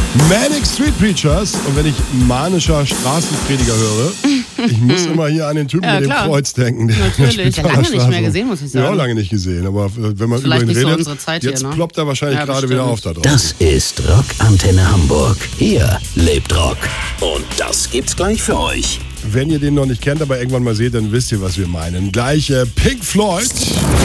Manic Street Preachers. Und wenn ich manischer Straßenprediger höre, ich muss immer hier an den Typen mit dem Kreuz denken. Natürlich. Ja, lange nicht mehr gesehen, muss ich sagen. Ja, lange nicht gesehen. Aber wenn man vielleicht über ihn redet, so Zeit jetzt hier, ne? ploppt er wahrscheinlich gerade wieder auf da drauf. Das ist Rock Antenne Hamburg. Hier lebt Rock. Und das gibt's gleich für euch. Wenn ihr den noch nicht kennt, aber irgendwann mal seht, dann wisst ihr, was wir meinen. Gleich Pink Floyd.